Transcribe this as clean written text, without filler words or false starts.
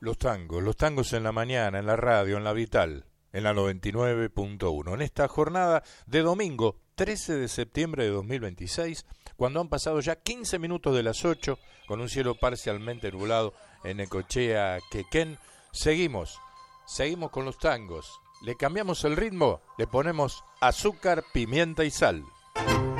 Los tangos en la mañana, en la radio, en la Vital, en la 99.1. En esta jornada de domingo, 13 de septiembre de 2026, cuando han pasado ya 15 minutos de las 8, con un cielo parcialmente nublado en Necochea, Quequén, seguimos con los tangos. Le cambiamos el ritmo, le ponemos azúcar, pimienta y sal.